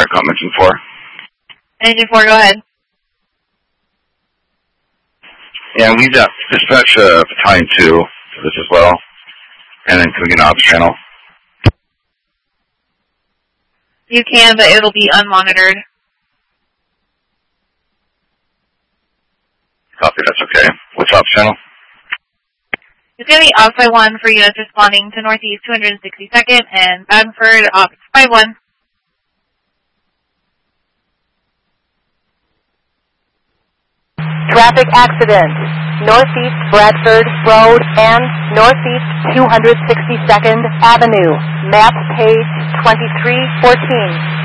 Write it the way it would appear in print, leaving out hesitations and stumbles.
Aircom Engine 4. Engine 4, go ahead. Yeah, we got dispatch Battalion 2 for this as well. And then can we get an ops channel? You can, but it'll be unmonitored. Copy, that's okay. What's ops channel? It's going to be ops by 1 for units responding to Northeast 262nd and Bradford ops by 1. Traffic accident. Northeast Bradford Road and Northeast 262nd Avenue. Map page 2314.